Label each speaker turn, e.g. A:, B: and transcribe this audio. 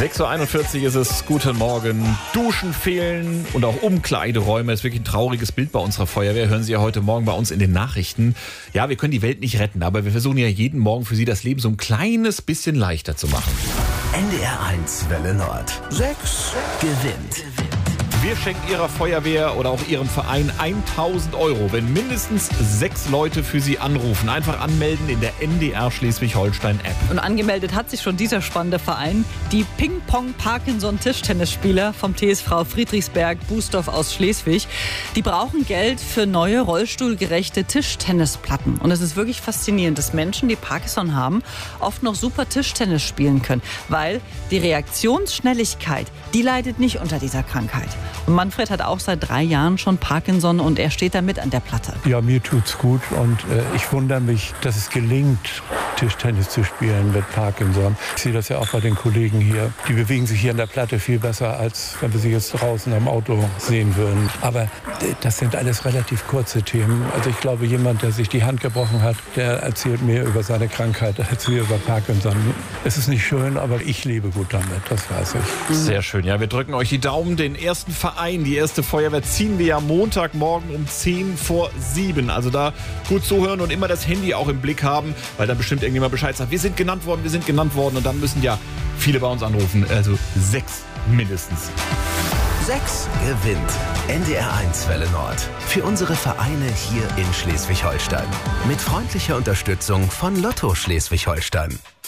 A: 6.41 Uhr ist es. Guten Morgen. Duschen fehlen und auch Umkleideräume. Ist wirklich ein trauriges Bild bei unserer Feuerwehr. Hören Sie ja heute Morgen bei uns in den Nachrichten. Ja, wir können die Welt nicht retten, aber wir versuchen ja jeden Morgen für Sie das Leben so ein kleines bisschen leichter zu machen.
B: NDR1 Welle Nord. 6 gewinnt.
A: Wir schenken Ihrer Feuerwehr oder auch Ihrem Verein 1.000 €, wenn mindestens 6 Leute für Sie anrufen. Einfach anmelden in der NDR Schleswig-Holstein-App.
C: Und angemeldet hat sich schon dieser spannende Verein, die Ping-Pong-Parkinson-Tischtennisspieler vom TSV Friedrichsberg-Bußdorf aus Schleswig. Die brauchen Geld für neue rollstuhlgerechte Tischtennisplatten. Und es ist wirklich faszinierend, dass Menschen, die Parkinson haben, oft noch super Tischtennis spielen können, weil die Reaktionsschnelligkeit, die leidet nicht unter dieser Krankheit. Und Manfred hat auch seit 3 Jahren schon Parkinson und er steht da mit an der Platte.
D: Ja, mir tut's gut und ich wundere mich, dass es gelingt, Tischtennis zu spielen mit Parkinson. Ich sehe das ja auch bei den Kollegen hier. Die bewegen sich hier an der Platte viel besser, als wenn wir sie jetzt draußen am Auto sehen würden. Aber das sind alles relativ kurze Themen. Also ich glaube, jemand, der sich die Hand gebrochen hat, der erzählt mehr über seine Krankheit als wir über Parkinson. Es ist nicht schön, aber ich lebe gut damit, das weiß ich.
A: Sehr schön. Ja, wir drücken euch die Daumen. Den ersten Verein, die erste Feuerwehr ziehen wir ja Montagmorgen um 6:50. Also da gut zuhören und immer das Handy auch im Blick haben, weil dann bestimmt irgendjemand Bescheid sagt, wir sind genannt worden und dann müssen ja viele bei uns anrufen. Also 6 mindestens.
B: 6 gewinnt. NDR1 Welle Nord. Für unsere Vereine hier in Schleswig-Holstein. Mit freundlicher Unterstützung von Lotto Schleswig-Holstein.